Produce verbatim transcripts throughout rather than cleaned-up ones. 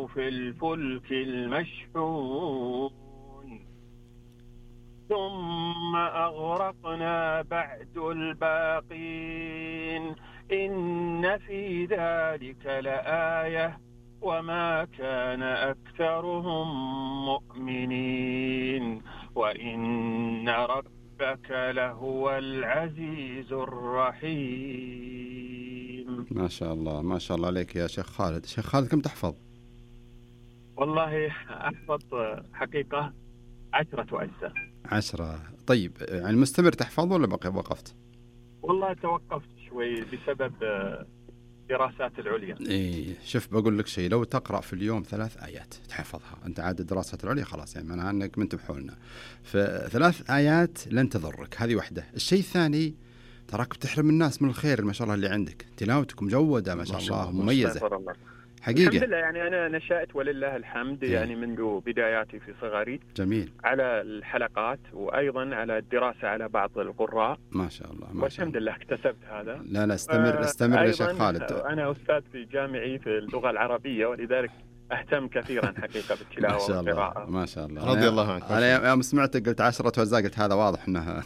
في الفلك المشحون ثم أغرقنا بعد الباقين إن في ذلك لآية وما كان أكثرهم مؤمنين وإن ربك لهو العزيز الرحيم. ما شاء الله ما شاء الله عليك يا شيخ خالد. شيخ خالد كم تحفظ؟ والله أحفظ حقيقة عشرة أجزاء. عشرة. طيب يعني مستمر تحفظ ولا بقى وقفت؟ والله توقفت شوي بسبب دراسات العليا. إيه شوف بقول لك شيء، لو تقرأ في اليوم ثلاث آيات تحفظها أنت عاد دراسات العليا خلاص يعني معناها أنك من تبحولنا. فثلاث آيات لن تضرك، هذه واحدة. الشيء الثاني تراك بتحرم الناس من الخير ما شاء الله اللي عندك، تلاوتك مجودة ما شاء الله مميزة حقيقة. الحمد لله يعني أنا نشأت ولله الحمد إيه؟ يعني منذ بداياتي في صغري جميل على الحلقات وأيضا على الدراسة على بعض القراء ما شاء الله ما والحمد شاء الله. لله اكتسبت هذا. لا لا استمر استمر يا شيخ خالد. أنا أستاذ في جامعي في اللغة العربية ولذلك أهتم كثيرا حقيقة بالتلاوة والقراءة. ما شاء الله رضي الله عنك. أنا يوم سمعتك قلت عشرة أجزاء قلت هذا واضح إنها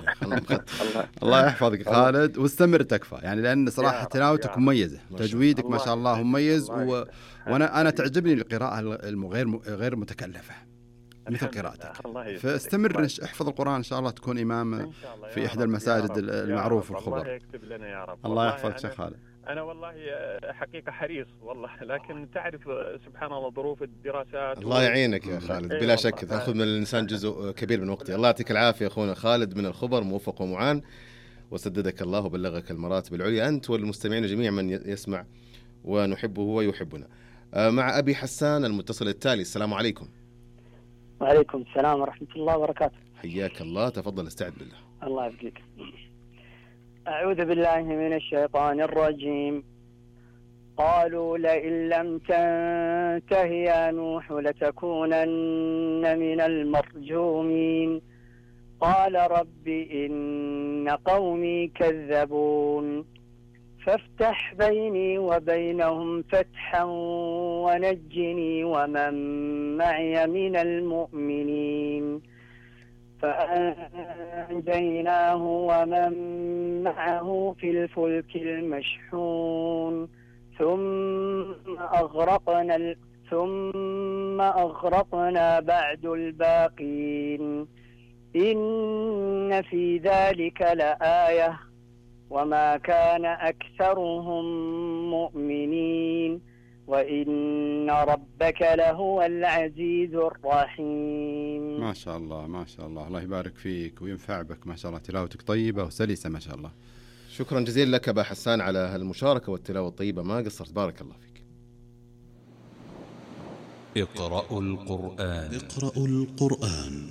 الله يحفظك خالد واستمر تكفى يعني لأن صراحة تلاوتك مميزة تجويدك ما شاء الله مميز و... وأنا أنا تعجبني القراءة الغير غير متكلفة مثل قراءتك. فاستمر احفظ القرآن إن شاء الله تكون إمام في إحدى المساجد المعروف الخبر. الله يكتب لنا يا رب. الله يحفظك شيخ خالد. أنا والله حقيقة حريص والله لكن تعرف سبحان الله ظروف الدراسات. الله يعينك يا خالد بلا شك تأخذ من الإنسان جزء كبير من وقته. الله يعطيك العافية أخونا خالد من الخبر، موفق ومعان وسددك الله وبلغك المراتب العليا أنت والمستمعين جميع من يسمع ونحبه ويحبنا. مع أبي حسان المتصل التالي. السلام عليكم. وعليكم السلام ورحمة الله وبركاته. حياك الله تفضل استعد بالله. الله يبقيك. أعوذ بالله من الشيطان الرجيم. قالوا لئن لم تنته يا نوح لتكونن من المرجومين قال رب إن قومي كذبون فافتح بيني وبينهم فتحا ونجني ومن معي من المؤمنين فأنجيناه ومن معه في الفلك المشحون ثم أغرقنا ثم أغرقنا بعد الباقين إن في ذلك لآية وما كان أكثرهم مؤمنين وإن ربك لهو العزيز الرحيم. ما شاء الله ما شاء الله الله يبارك فيك وينفع بك ما شاء الله تلاوتك طيبة وسلسة ما شاء الله. شكرا جزيلا لك أبا حسان على هالمشاركة والتلاوة الطيبة ما قصرت بارك الله فيك. اقرأوا القرآن. اقرأوا القرآن.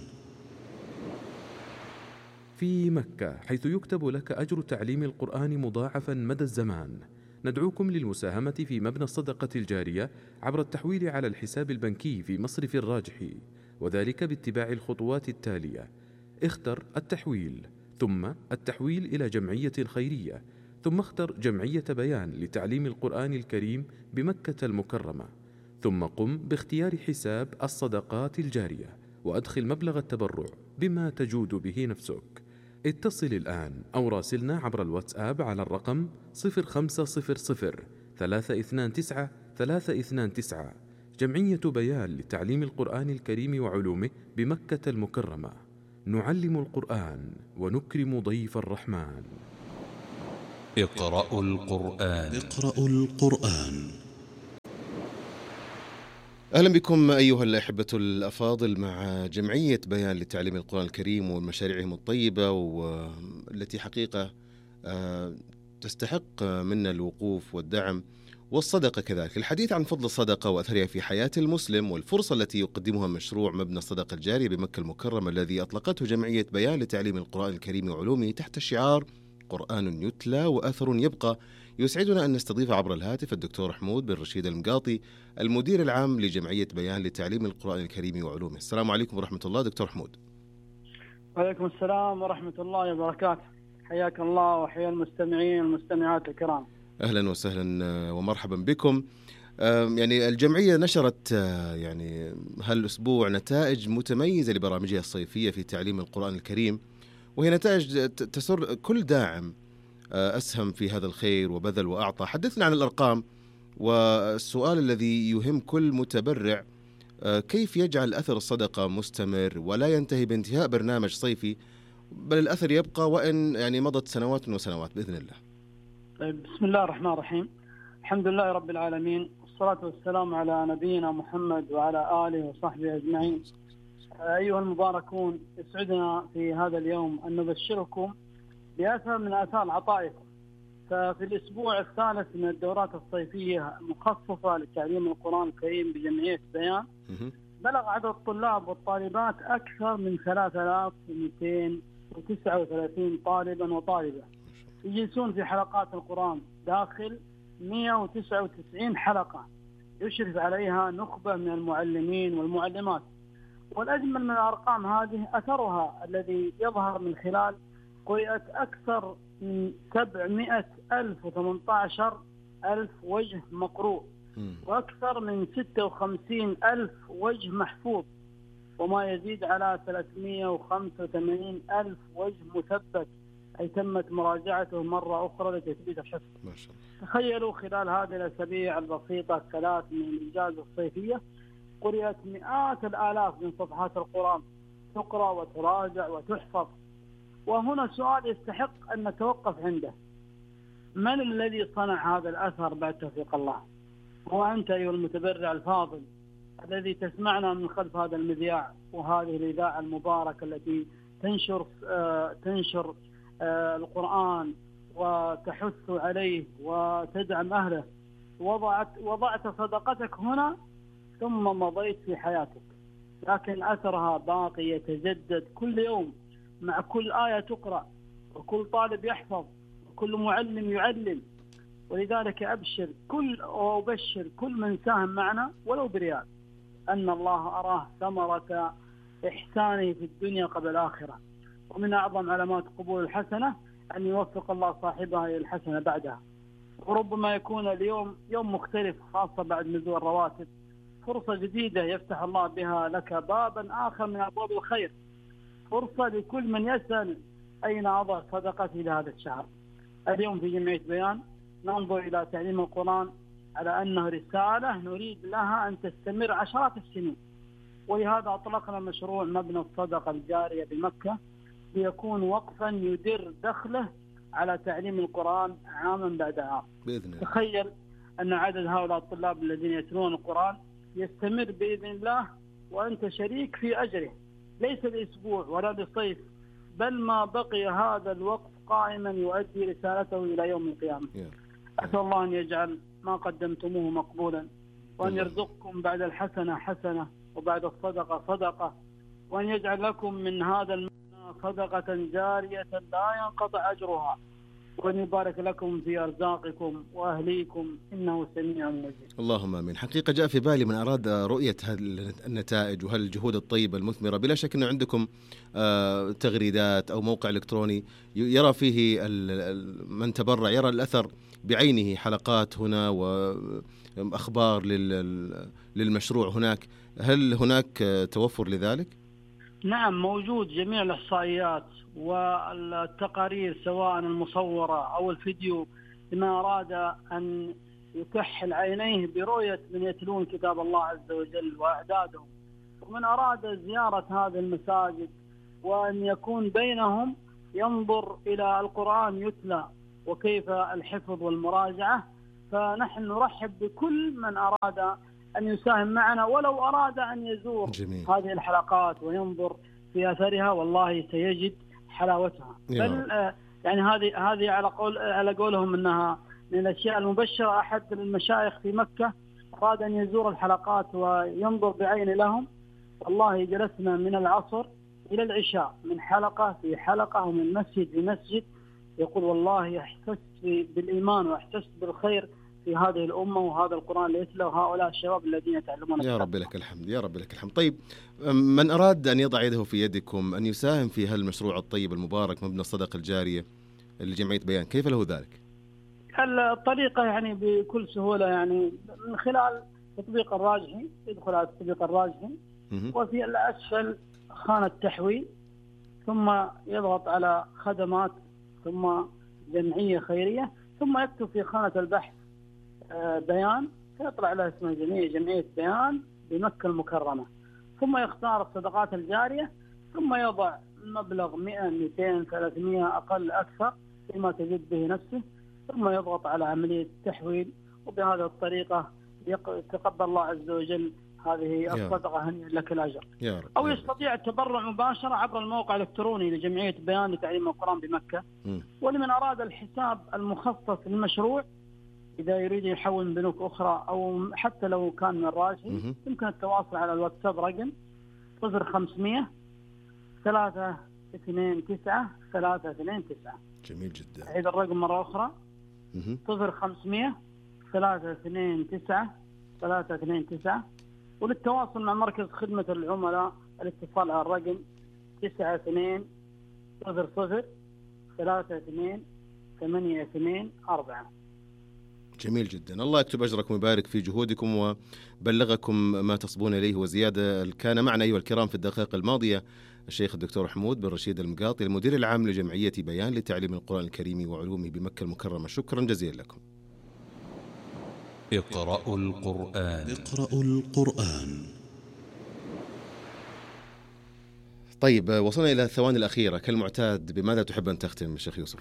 في مكة حيث يكتب لك أجر تعليم القرآن مضاعفا مدى الزمان، ندعوكم للمساهمة في مبنى الصدقة الجارية عبر التحويل على الحساب البنكي في مصرف الراجحي، وذلك باتباع الخطوات التالية: اختر التحويل، ثم التحويل إلى جمعية خيرية، ثم اختر جمعية بيان لتعليم القرآن الكريم بمكة المكرمة، ثم قم باختيار حساب الصدقات الجارية وأدخل مبلغ التبرع بما تجود به نفسك. اتصل الآن أو راسلنا عبر الواتساب على الرقم صفر خمسة صفر صفر ثلاثة اثنان تسعة ثلاثة اثنان تسعة. جمعية بيان لتعليم القرآن الكريم وعلومه بمكة المكرمة. نعلم القرآن ونكرم ضيف الرحمن. اقرأوا القرآن. اقرأوا القرآن. أهلا بكم أيها الأحبة الأفاضل مع جمعية بيان لتعليم القرآن الكريم ومشاريعهم الطيبة والتي حقيقة تستحق منا الوقوف والدعم والصدقة كذلك. الحديث عن فضل الصدقة وأثرها في حياة المسلم والفرصة التي يقدمها مشروع مبنى الصدقة الجارية بمكة المكرمة الذي أطلقته جمعية بيان لتعليم القرآن الكريم وعلومه تحت شعار قرآن يتلى وأثر يبقى. يسعدنا أن نستضيف عبر الهاتف الدكتور حمود بن رشيد المقاطي المدير العام لجمعية بيان لتعليم القرآن الكريم وعلومه. السلام عليكم ورحمة الله دكتور حمود. وعليكم السلام ورحمة الله وبركاته. حياك الله وحيا المستمعين والمستمعات الكرام. أهلا وسهلا ومرحبا بكم. يعني الجمعية نشرت يعني هالأسبوع نتائج متميزة لبرامجها الصيفية في تعليم القرآن الكريم، وهي نتائج تسر كل داعم أسهم في هذا الخير وبذل وأعطى. حدثنا عن الأرقام، والسؤال الذي يهم كل متبرع: كيف يجعل أثر الصدقة مستمر ولا ينتهي بانتهاء برنامج صيفي، بل الأثر يبقى وإن يعني مضت سنوات وسنوات بإذن الله؟ طيب، بسم الله الرحمن الرحيم. الحمد لله رب العالمين، والصلاة والسلام على نبينا محمد وعلى آله وصحبه أجمعين. أيها المباركون، يسعدنا في هذا اليوم أن نبشركم بأثر من آثار عطائكم. ففي الأسبوع الثالث من الدورات الصيفية المخصصة لتعليم القرآن الكريم بجمعية بيان، بلغ عدد الطلاب والطالبات أكثر من ثلاثة آلاف ومئتين وتسعة وثلاثين طالبا وطالبة يجلسون في حلقات القرآن داخل مئة وتسعة وتسعين حلقة يشرف عليها نخبة من المعلمين والمعلمات. والأجمل من الأرقام هذه أثرها الذي يظهر من خلال قرأت أكثر من سبعمائة ألف وثمانية عشر ألف وجه مقروء، وأكثر من ستة وخمسين ألف وجه محفوظ، وما يزيد على ثلاثمائة وخمسة وثمانين ألف وجه مثبت، أي تمت مراجعته مرة أخرى لتثبيت الحفظ. ما شاء الله. تخيلوا خلال هذه الأسابيع البسيطة الثلاث من الإجازة الصيفية قرأت مئات الآلاف من صفحات القرآن، تقرأ وتراجع وتحفظ. وهنا سؤال يستحق أن نتوقف عنده: من الذي صنع هذا الأثر بعد توفيق الله؟ هو أنت أيها المتبرع الفاضل الذي تسمعنا من خلف هذا المذياع وهذه الإذاعة المباركة التي تنشر آه تنشر آه القرآن وتحث عليه وتدعم أهله. وضعت وضعت صدقتك هنا ثم مضيت في حياتك، لكن أثرها باقي يتجدد كل يوم مع كل آية تقرأ، وكل طالب يحفظ، وكل معلم يعلم. ولذلك أبشر كل وأبشر كل من ساهم معنا ولو بريال أن الله أراه ثمرة إحسانه في الدنيا قبل الآخرة. ومن أعظم علامات قبول الحسنة أن يوفق الله صاحبها إلى الحسنة بعدها. وربما يكون اليوم يوم مختلف، خاصة بعد نزول الرواتب، فرصة جديدة يفتح الله بها لك بابا آخر من أبواب الخير، فرصة لكل من يسأل أين أضع صدقتي لهذا الشهر. اليوم في جمعية بيان ننظر إلى تعليم القرآن على أنه رسالة نريد لها أن تستمر عشرات السنين، ولهذا أطلقنا مشروع مبنى الصدقة الجارية بمكة ليكون وقفا يدر دخله على تعليم القرآن عاما بعد عام. بإذن الله. تخيل أن عدد هؤلاء الطلاب الذين يتلون القرآن يستمر بإذن الله وأنت شريك في أجره، ليس لأسبوع ولا لصيف، بل ما بقي هذا الوقت قائما يؤدي رسالته إلى يوم القيامة. أسأل الله أن يجعل ما قدمتموه مقبولا، وأن يرزقكم بعد الحسنة حسنة وبعد الصدقة صدقة، وأن يجعل لكم من هذا المال صدقة جارية لا ينقطع أجرها، وأن يبارك لكم في أرزاقكم وأهليكم، إنه سميع مجيب. اللهم آمين. حقيقة جاء في بالي من أراد رؤية هذه النتائج وهالجهود الطيبة المثمرة، بلا شك أنه عندكم تغريدات أو موقع إلكتروني يرى فيه من تبرع، يرى الأثر بعينه، حلقات هنا وأخبار للمشروع هناك. هل هناك توفر لذلك؟ نعم، موجود جميع الإحصائيات والتقارير سواء المصورة أو الفيديو، لمن أراد أن يكحل عينيه برؤية من يتلون كتاب الله عز وجل وأعدادهم، ومن أراد زيارة هذه المساجد وأن يكون بينهم ينظر إلى القرآن يتلى وكيف الحفظ والمراجعة. فنحن نرحب بكل من أراد أن يساهم معنا، ولو أراد أن يزور جميل. هذه الحلقات وينظر في أثرها، والله سيجد حلاوتها. بل آه يعني هذه هذه على قول على قولهم أنها من الأشياء المبشرة. أحد المشايخ في مكة أراد أن يزور الحلقات وينظر بعين لهم، والله جلسنا من العصر إلى العشاء من حلقة في حلقة ومن مسجد في مسجد، يقول والله أحسست بالإيمان وأحسست بالخير في هذه الأمة وهذا القرآن اللي يتلى وهؤلاء الشباب الذين يتعلمون. يا رب لك الحمد، يا رب لك الحمد. طيب، من أراد أن يضع يده في يدكم أن يساهم في هالمشروع الطيب المبارك مبنى الصدقة الجارية لجمعية بيان، كيف له ذلك؟ الطريقة يعني بكل سهولة، يعني من خلال تطبيق الراجحي، يدخل على التطبيق الراجحي وفي الأسفل خانة تحويل، ثم يضغط على خدمات، ثم جمعية خيرية، ثم يكتب في خانة البحث بيان، فيطلع له اسم الجمعية، جمعية بيان بمكة المكرمة، ثم يختار الصدقات الجارية، ثم يضع المبلغ مئة مئتين ثلاثمئة أقل أكثر فيما تجد به نفسه، ثم يضغط على عملية التحويل، وبهذه الطريقة يتقبل الله عز وجل هذه الصدقة، هنيئا لك الأجر. أو يستطيع التبرع مباشرة عبر الموقع الإلكتروني لجمعية بيان لتعليم القرآن بمكة. م. ولمن أراد الحساب المخصص للمشروع إذا يريد يحول من بنوك أخرى أو حتى لو كان من الراجحي، يمكن التواصل على الواتساب رقم صفر خمسمئة ثلاثة اثنين تسعة ثلاثة اثنين تسعة. جميل جدا. أعيد الرقم مرة أخرى صفر خمسمئة ثلاثة اثنين تسعة ثلاثة اثنين تسعة. وللتواصل مع مركز خدمة العملاء الاتصال على الرقم تسعة اثنين صفر صفر ثلاثة اثنين ثمانية اثنين أربعة. جميل جدا. الله يكتب أجركم ويبارك في جهودكم وبلغكم ما تصبون إليه وزيادة. كان معنا أيها الكرام في الدقائق الماضية الشيخ الدكتور حمود بن رشيد المقاطي، المدير العام لجمعية بيان لتعليم القرآن الكريم وعلومه بمكة المكرمة. شكرا جزيلا لكم. اقرأوا القرآن. اقرأوا القرآن. طيب، وصلنا إلى الثواني الأخيرة كالمعتاد، بماذا تحب أن تختم الشيخ يوسف؟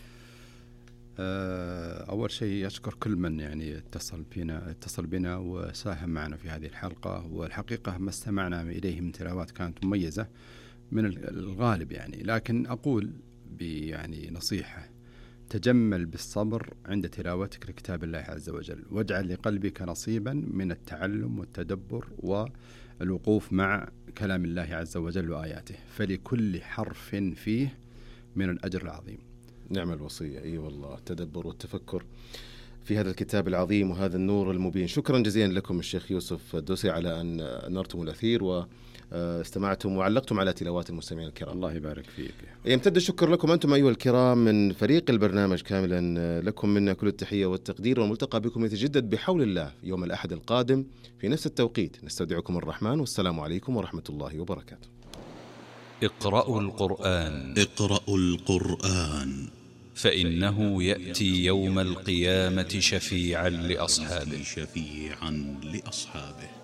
أول شيء أشكر كل من يعني اتصل بنا اتصل بنا وساهم معنا في هذه الحلقة، والحقيقة ما استمعنا إليه من تلاوات كانت مميزة من الغالب يعني، لكن أقول يعني نصيحة: تجمل بالصبر عند تلاوتك لكتاب الله عز وجل، واجعل لقلبك نصيبا من التعلم والتدبر والوقوف مع كلام الله عز وجل وآياته، فلكل حرف فيه من الأجر العظيم. نعم الوصية، أي أيوة والله، التدبر والتفكر في هذا الكتاب العظيم وهذا النور المبين. شكرا جزيلا لكم الشيخ يوسف الدوسي على أن نرتم الأثير واستمعتم وعلقتم على تلاوات المستمعين الكرام. الله يبارك فيك. يمتد الشكر لكم أنتم أيها الكرام من فريق البرنامج كاملا، لكم منا كل التحية والتقدير، والملتقى بكم يتجدد بحول الله يوم الأحد القادم في نفس التوقيت. نستودعكم الرحمن، والسلام عليكم ورحمة الله وبركاته. اقرأوا القرآن. اقرأوا القرآن فإنه يأتي يوم القيامة شفيعا لأصحابه. شفيعا لأصحابه.